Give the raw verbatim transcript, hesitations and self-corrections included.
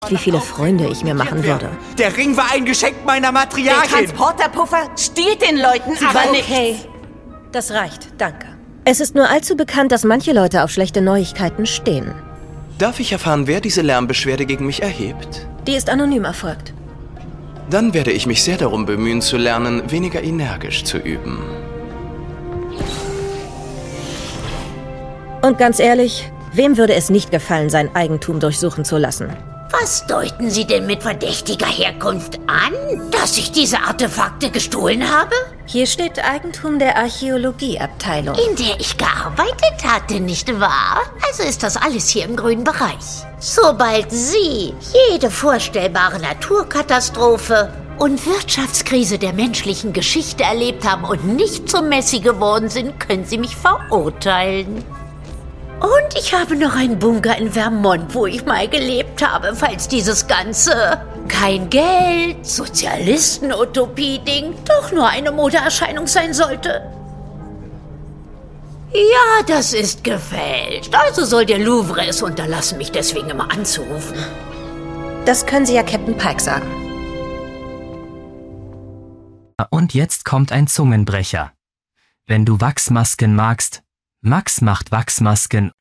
Wie viele Freunde ich mir machen würde. Der Ring war ein Geschenk meiner Matriarchin. Der Transporterpuffer stiehlt den Leuten, Sie aber nicht. Okay, das reicht, danke. Es ist nur allzu bekannt, dass manche Leute auf schlechte Neuigkeiten stehen. Darf ich erfahren, wer diese Lärmbeschwerde gegen mich erhebt? Die ist anonym erfolgt. Dann werde ich mich sehr darum bemühen zu lernen, weniger energisch zu üben. Und ganz ehrlich, wem würde es nicht gefallen, sein Eigentum durchsuchen zu lassen? Was deuten Sie denn mit verdächtiger Herkunft an? Dass ich diese Artefakte gestohlen habe? Hier steht Eigentum der Archäologieabteilung. In der ich gearbeitet hatte, nicht wahr? Also ist das alles hier im grünen Bereich. Sobald Sie jede vorstellbare Naturkatastrophe und Wirtschaftskrise der menschlichen Geschichte erlebt haben und nicht zum Messi geworden sind, können Sie mich verurteilen. Und ich habe noch einen Bunker in Vermont, wo ich mal gelebt habe, falls dieses ganze kein Geld, Sozialisten-Utopie-Ding doch nur eine Modeerscheinung sein sollte. Ja, das ist gefälscht. Also soll der Louvre es unterlassen, mich deswegen immer anzurufen. Das können Sie ja Captain Pike sagen. Und jetzt kommt ein Zungenbrecher. Wenn du Wachsmasken magst, Max macht Wachsmasken